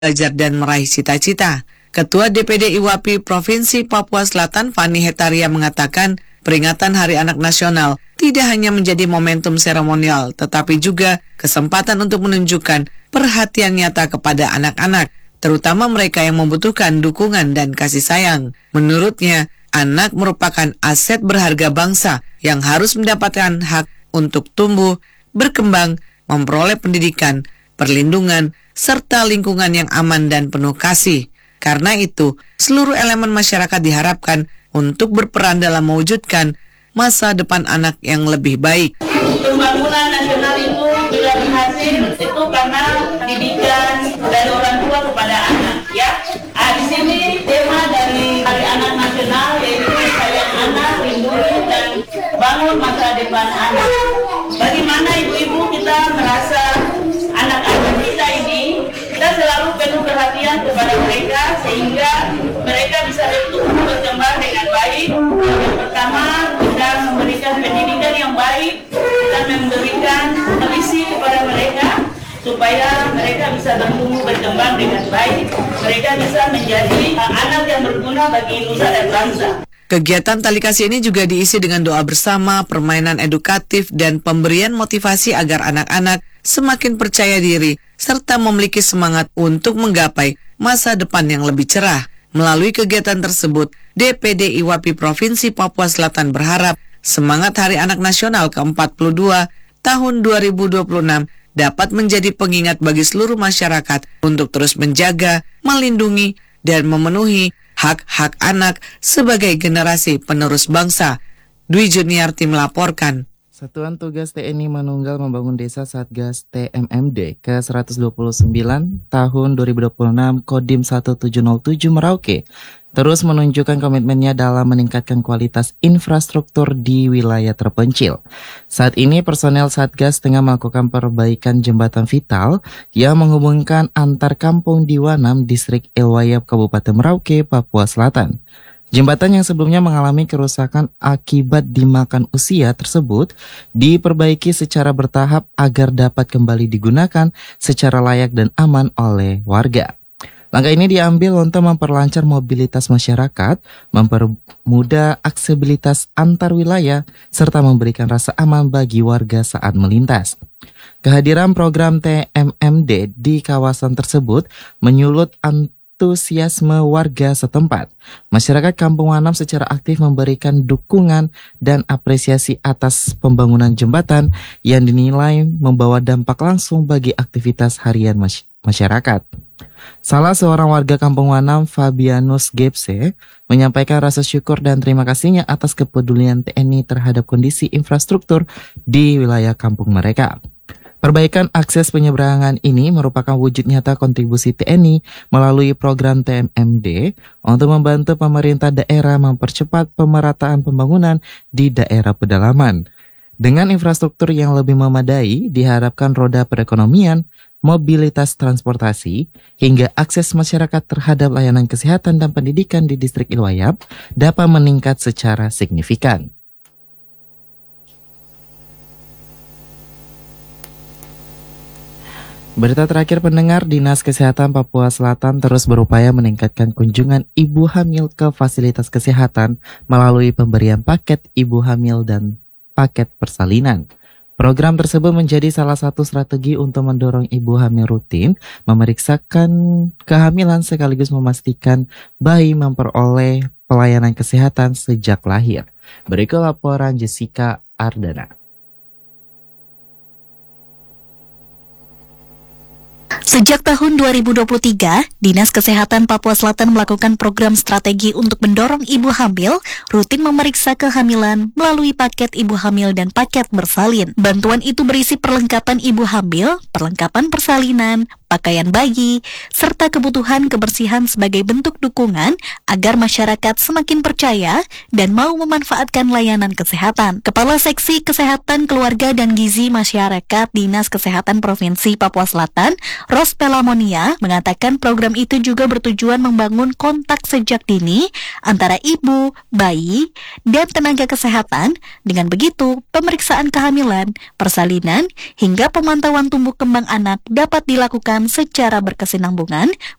belajar dan meraih cita-cita. Ketua DPD IWAPI Provinsi Papua Selatan Fani Hetaria mengatakan peringatan Hari Anak Nasional tidak hanya menjadi momentum seremonial, tetapi juga kesempatan untuk menunjukkan perhatian nyata kepada anak-anak, terutama mereka yang membutuhkan dukungan dan kasih sayang. Menurutnya, anak merupakan aset berharga bangsa yang harus mendapatkan hak untuk tumbuh, berkembang, memperoleh pendidikan, perlindungan, serta lingkungan yang aman dan penuh kasih. Karena itu, seluruh elemen masyarakat diharapkan untuk berperan dalam mewujudkan masa depan anak yang lebih baik. Pembangunan nasional itu bila berhasil itu karena pendidikan dari orang tua kepada anak, ya. Di sini tema dari Hari Anak Nasional yaitu sayang anak, lindungi dan bangun masa depan anak. Bagaimana ibu-ibu kita merasa anak-anak kita ini, kita selalu penuh perhatian kepada mereka sehingga mereka bisa tumbuh berkembang dengan baik. Yang pertama, kita memberikan pendidikan yang baik, kita memberikan nutrisi kepada mereka supaya mereka bisa bertumbuh berkembang dengan baik. Mereka bisa menjadi anak yang berguna bagi nusa dan bangsa. Kegiatan tali kasih ini juga diisi dengan doa bersama, permainan edukatif, dan pemberian motivasi agar anak-anak semakin percaya diri serta memiliki semangat untuk menggapai masa depan yang lebih cerah. Melalui kegiatan tersebut, DPD IWAPI Provinsi Papua Selatan berharap semangat Hari Anak Nasional ke-42 tahun 2026 dapat menjadi pengingat bagi seluruh masyarakat untuk terus menjaga, melindungi, dan memenuhi hak-hak anak sebagai generasi penerus bangsa. Dwi Juniarti melaporkan. Satuan Tugas TNI Manunggal Membangun Desa Satgas TMMD ke-129 tahun 2026 Kodim 1707 Merauke terus menunjukkan komitmennya dalam meningkatkan kualitas infrastruktur di wilayah terpencil. Saat ini personel Satgas tengah melakukan perbaikan jembatan vital yang menghubungkan antar kampung di Wanam, Distrik Ilwayap, Kabupaten Merauke, Papua Selatan. Jembatan yang sebelumnya mengalami kerusakan akibat dimakan usia tersebut diperbaiki secara bertahap agar dapat kembali digunakan secara layak dan aman oleh warga. Langkah ini diambil untuk memperlancar mobilitas masyarakat, mempermudah aksesibilitas antar wilayah, serta memberikan rasa aman bagi warga saat melintas. Kehadiran program TMMD di kawasan tersebut menyulut antusiasme warga setempat. Masyarakat Kampung Wanam secara aktif memberikan dukungan dan apresiasi atas pembangunan jembatan yang dinilai membawa dampak langsung bagi aktivitas harian masyarakat. Salah seorang warga Kampung Wanam, Fabianus Gepse, menyampaikan rasa syukur dan terima kasihnya atas kepedulian TNI terhadap kondisi infrastruktur di wilayah kampung mereka. Perbaikan akses penyeberangan ini merupakan wujud nyata kontribusi TNI melalui program TMMD untuk membantu pemerintah daerah mempercepat pemerataan pembangunan di daerah pedalaman. Dengan infrastruktur yang lebih memadai, diharapkan roda perekonomian, mobilitas transportasi, hingga akses masyarakat terhadap layanan kesehatan dan pendidikan di Distrik Ilwayap dapat meningkat secara signifikan. Berita terakhir pendengar, Dinas Kesehatan Papua Selatan terus berupaya meningkatkan kunjungan ibu hamil ke fasilitas kesehatan melalui pemberian paket ibu hamil dan paket persalinan. Program tersebut menjadi salah satu strategi untuk mendorong ibu hamil rutin memeriksakan kehamilan sekaligus memastikan bayi memperoleh pelayanan kesehatan sejak lahir. Berikut laporan Jessica Ardana. Sejak tahun 2023, Dinas Kesehatan Papua Selatan melakukan program strategi untuk mendorong ibu hamil rutin memeriksa kehamilan melalui paket ibu hamil dan paket bersalin. Bantuan itu berisi perlengkapan ibu hamil, perlengkapan persalinan, pakaian bayi, serta kebutuhan kebersihan sebagai bentuk dukungan agar masyarakat semakin percaya dan mau memanfaatkan layanan kesehatan. Kepala Seksi Kesehatan Keluarga dan Gizi Masyarakat Dinas Kesehatan Provinsi Papua Selatan, Ros Pelamonia, mengatakan program itu juga bertujuan membangun kontak sejak dini antara ibu, bayi, dan tenaga kesehatan. Dengan begitu, pemeriksaan kehamilan, persalinan, hingga pemantauan tumbuh kembang anak dapat dilakukan kehamilan secara berkesinambungan